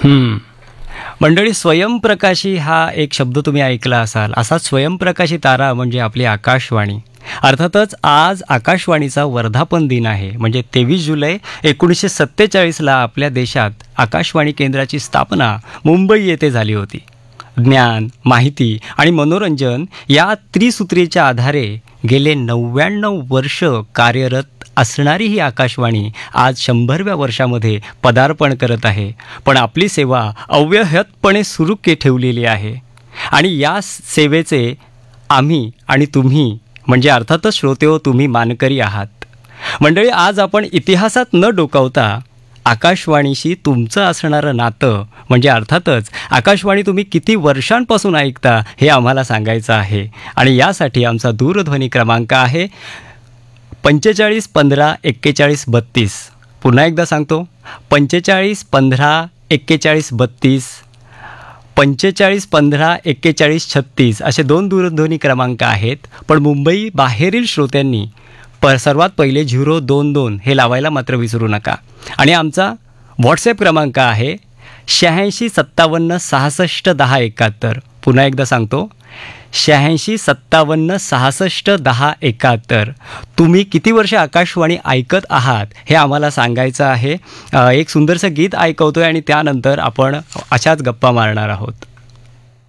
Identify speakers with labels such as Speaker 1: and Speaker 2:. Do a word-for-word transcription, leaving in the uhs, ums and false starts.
Speaker 1: हं. मंडळी, स्वयंप्रकाशी हा एक शब्द तुम्ही ऐकला असाल. असा स्वयंप्रकाशी तारा म्हणजे आपली आकाशवाणी. अर्थातच आज आकाशवाणीचा वर्धापन दिन आहे. म्हणजे तेवीस जुलै एकोणीसशे सत्तेचाळीसला आपल्या देशात आकाशवाणी केंद्राची स्थापना मुंबई येथे झाली होती. ज्ञान, माहिती आणि मनोरंजन या त्रिसूत्रीच्या आधारे गेले नव्याण्णव वर्ष कार्यरत असणारी ही आकाशवाणी आज शंभरव्या वर्षामध्ये पदार्पण करत आहे. पण आपली सेवा अव्याहतपणे सुरू के ठेवलेली आहे. आणि या सेवेचे आम्ही आणि तुम्ही म्हणजे अर्थातच श्रोतेहो तुम्ही मानकरी आहात. मंडळी, आज आपण इतिहासात न डोकावता आकाशवाणीशी तुमचं असणारं नातं म्हणजे अर्थातच आकाशवाणी तुम्ही किती वर्षांपासून ऐकता हे आम्हाला सांगायचं आहे. आणि यासाठी आमचा दूरध्वनी क्रमांक आहे पंचेचाळीस पंधरा एक्केचाळीस बत्तीस. पुन्हा एकदा सांगतो, पंचेचाळीस पंधरा एक्केचाळीस बत्तीस, पंचेचाळीस पंधरा एक्केचाळीस छत्तीस असे दोन दूरध्वनी क्रमांक आहेत. पण मुंबई बाहेरील श्रोत्यांनी प सर्वात पहिले झिरो दोन दोन हे लावायला मात्र विसरू नका. आणि आमचा व्हॉट्सॲप क्रमांक आहे शहाऐंशी सत्तावन्न सहासष्ट दहा एकाहत्तर. पुन्हा एकदा सांगतो, शहाऐंशी सत्तावन्न सहासष्ट दहा एकाहत्तर. तुम्ही किती वर्ष आकाशवाणी ऐकत आहात हे आम्हाला सांगायचं आहे. एक सुंदरसं गीत ऐकवतोय आणि त्यानंतर आपण अशाच गप्पा मारणार आहोत.